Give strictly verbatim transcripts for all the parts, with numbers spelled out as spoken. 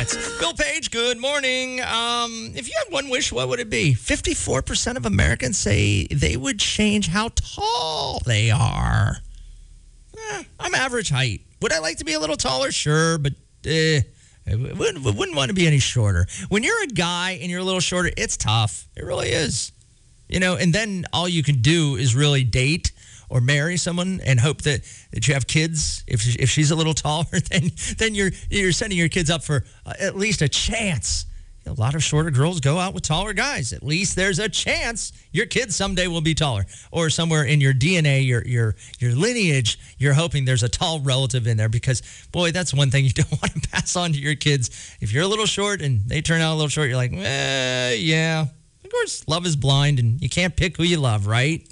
Bill Page, good morning. Um, if you had one wish, what would it be? fifty-four percent of Americans say they would change how tall they are. Eh, I'm average height. Would I like to be a little taller? Sure, but eh, I wouldn't, wouldn't want to be any shorter. When you're a guy and you're a little shorter, it's tough. It really is. You know, and then all you can do is really date or marry someone and hope that, that you have kids. If if she's a little taller, then then you're you're setting your kids up for uh, at least a chance. A lot of shorter girls go out with taller guys. At least there's a chance your kids someday will be taller. Or somewhere in your D N A, your your your lineage, you're hoping there's a tall relative in there because, boy, that's one thing you don't want to pass on to your kids. If you're a little short and they turn out a little short, you're like, eh, yeah. Of course, love is blind and you can't pick who you love, right?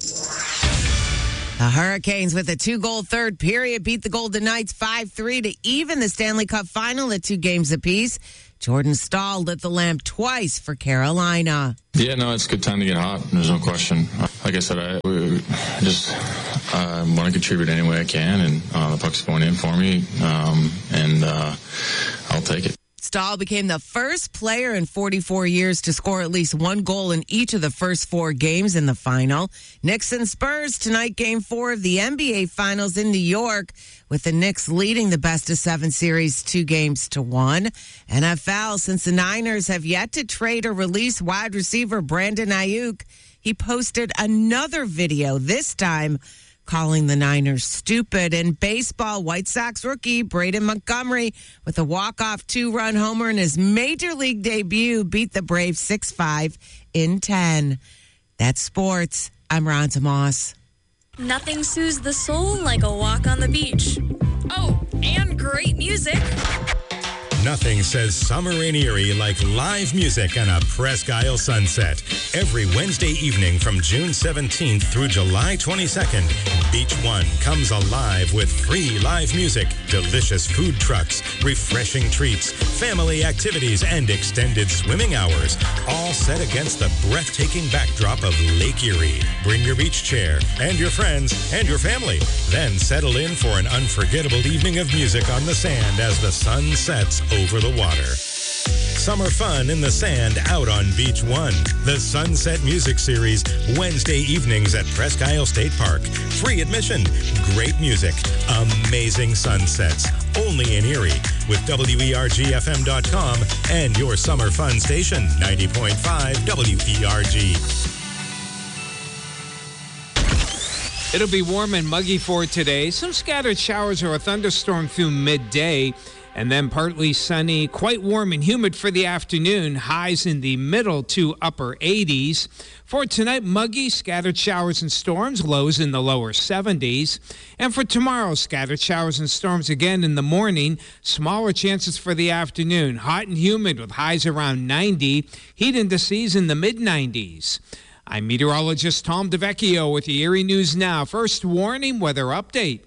The Hurricanes, with a two-goal third period, beat the Golden Knights five three to even the Stanley Cup final at two games apiece. Jordan Staal lit the lamp twice for Carolina. Yeah, no, it's a good time to get hot. There's no question. Like I said, I we just uh, want to contribute any way I can, and uh, the puck's going in for me, um, and uh, I'll take it. Staal became the first player in forty-four years to score at least one goal in each of the first four games in the final. Knicks and Spurs tonight, game four of the N B A Finals in New York, with the Knicks leading the best of seven series two games to one. N F L, since the Niners have yet to trade or release wide receiver Brandon Ayuk, he posted another video, this time calling the Niners stupid. In baseball, White Sox rookie Braden Montgomery, with a walk-off two-run homer in his major league debut, beat the Braves six five in ten. That's sports. I'm Ron Tomas. Nothing soothes the soul like a walk on the beach. Oh, and great music. Nothing says summer in Erie like live music and a Presque Isle sunset. Every Wednesday evening from June seventeenth through July twenty-second, Beach One comes alive with free live music, delicious food trucks, refreshing treats, family activities, and extended swimming hours, all set against the breathtaking backdrop of Lake Erie. Bring your beach chair and your friends and your family. Then settle in for an unforgettable evening of music on the sand as the sun sets over the water. Summer fun in the sand out on Beach One. The Sunset Music Series, Wednesday evenings at Presque Isle State Park. Free admission, great music, amazing sunsets. Only in Erie with W E R G F M dot com and your summer fun station, ninety point five W E R G. It'll be warm and muggy for today. Some scattered showers or a thunderstorm through midday. And then partly sunny, quite warm and humid for the afternoon. Highs in the middle to upper eighties. For tonight, muggy, scattered showers and storms, lows in the lower seventies. And for tomorrow, scattered showers and storms again in the morning. Smaller chances for the afternoon. Hot and humid with highs around ninety. Heat indices in the mid nineties. I'm meteorologist Tom DeVecchio with the Erie News Now. First warning, weather update.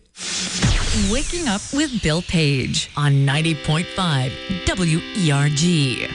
Waking up with Bill Page on ninety point five W E R G.